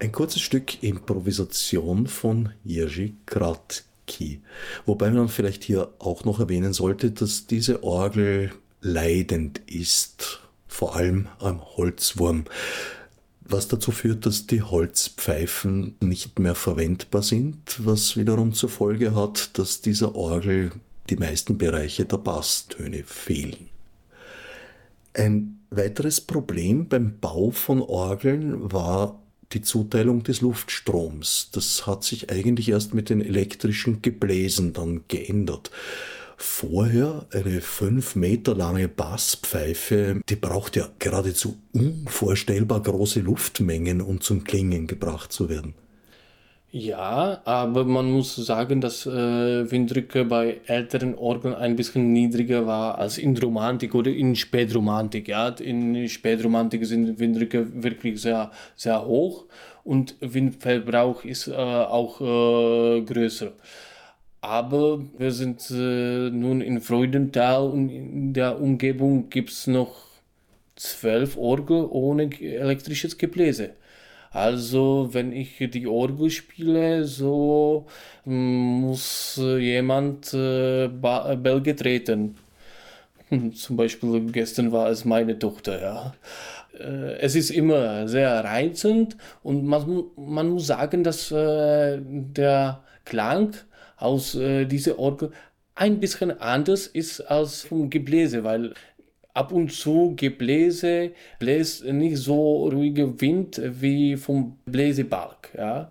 Ein kurzes Stück Improvisation von Jerzy Kratky. Wobei man vielleicht hier auch noch erwähnen sollte, dass diese Orgel leidend ist, vor allem am Holzwurm, was dazu führt, dass die Holzpfeifen nicht mehr verwendbar sind, was wiederum zur Folge hat, dass dieser Orgel die meisten Bereiche der Basstöne fehlen. Ein weiteres Problem beim Bau von Orgeln war die Zuteilung des Luftstroms. Das hat sich eigentlich erst mit den elektrischen Gebläsen dann geändert. Vorher eine 5 Meter lange Basspfeife, die braucht ja geradezu unvorstellbar große Luftmengen, um zum Klingen gebracht zu werden. Ja, aber man muss sagen, dass Windrücke bei älteren Orgeln ein bisschen niedriger war als in Romantik oder in Spätromantik. Ja, in Spätromantik sind Windrücke wirklich sehr, sehr hoch und Windverbrauch ist auch größer. Aber wir sind nun in Freudenthal und in der Umgebung gibt es noch 12 Orgel ohne elektrisches Gebläse. Also, wenn ich die Orgel spiele, so muss jemand Bälge treten. Zum Beispiel gestern war es meine Tochter, ja. Es ist immer sehr reizend und man muss sagen, dass der Klang aus dieser Orgel ein bisschen anders ist als vom Gebläse, weil ab und zu Gebläse bläst nicht so ruhiger Wind wie vom Bläsebalg, ja.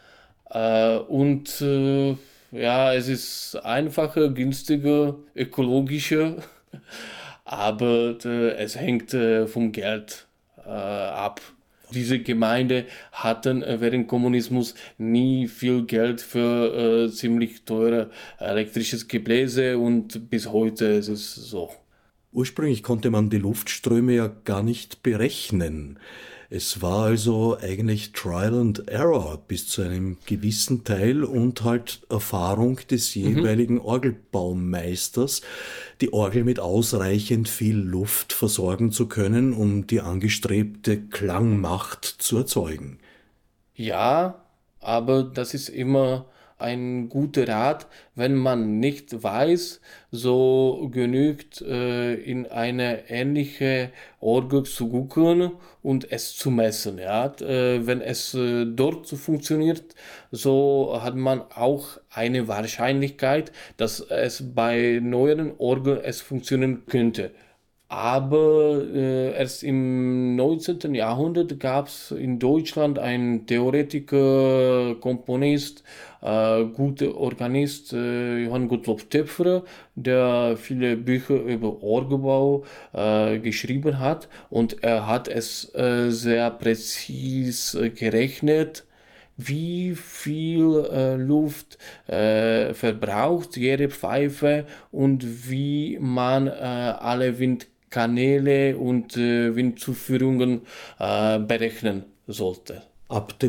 Ja, es ist einfacher, günstiger, ökologischer, aber es hängt vom Geld ab. Diese Gemeinde hatten während Kommunismus nie viel Geld für ziemlich teure elektrisches Gebläse und bis heute ist es so. Ursprünglich konnte man die Luftströme ja gar nicht berechnen. Es war also eigentlich Trial and Error bis zu einem gewissen Teil und halt Erfahrung des Mhm. jeweiligen Orgelbaumeisters, die Orgel mit ausreichend viel Luft versorgen zu können, um die angestrebte Klangmacht zu erzeugen. Ja, aber das ist immer ein guter Rat, wenn man nicht weiß, so genügt in eine ähnliche Orgel zu gucken und es zu messen. Ja? Wenn es dort so funktioniert, so hat man auch eine Wahrscheinlichkeit, dass es bei neueren Orgeln es funktionieren könnte. Aber erst im 19. Jahrhundert gab es in Deutschland einen Theoretiker, Komponist, guter Organist, Johann Gottlob Töpffer, der viele Bücher über Orgelbau geschrieben hat. Und er hat es sehr präzis gerechnet, wie viel Luft verbraucht jede Pfeife und wie man alle Windkanäle und Windzuführungen berechnen sollte. Ab